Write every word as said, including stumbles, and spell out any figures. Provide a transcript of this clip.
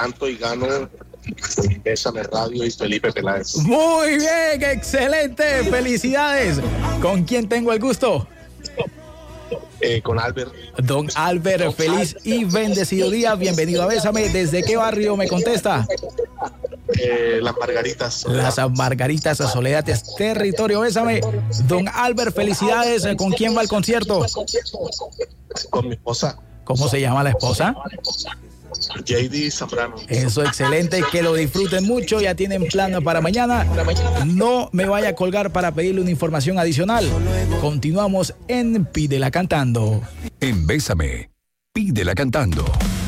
canto y gano Bésame Radio y Felipe Peláez. Muy bien, excelente, felicidades. ¿Con quién tengo el gusto? Eh, con Albert. Don Albert, feliz y bendecido día, bienvenido a Bésame. ¿Desde qué barrio me contesta? Eh, las Margaritas. Las Margaritas, Soledad es territorio Bésame. Don Albert, felicidades. ¿Con quién va el concierto? Con mi esposa. ¿Cómo se llama la esposa? J D Zambrano. Eso, excelente, que lo disfruten mucho. Ya tienen plan para mañana. No me vaya a colgar para pedirle una información adicional. Continuamos en Pídela Cantando. En Bésame, Pídela Cantando.